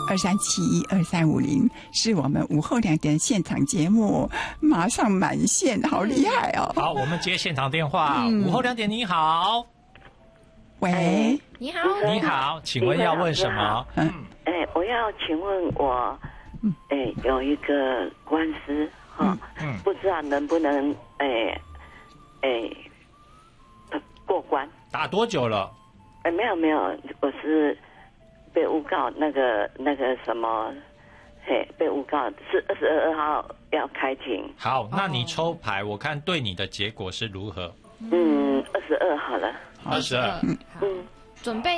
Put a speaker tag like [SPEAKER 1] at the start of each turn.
[SPEAKER 1] 23712350，是我们午后2点现场节目，马上满线，好厉害哦！
[SPEAKER 2] 好，我们接现场电话。午后2点，你好。
[SPEAKER 1] 喂，
[SPEAKER 3] 你好，
[SPEAKER 2] 你好，请问要问什么？
[SPEAKER 4] 我要请问我，有一个官司哈，不知道能不能过关？
[SPEAKER 2] 打多久了？
[SPEAKER 4] 没有，我是被诬告那个什么，被诬告是22号要开庭。
[SPEAKER 2] 好，那你抽牌，我看对你的结果是如何？
[SPEAKER 4] 22好了。
[SPEAKER 2] 22。
[SPEAKER 3] 准备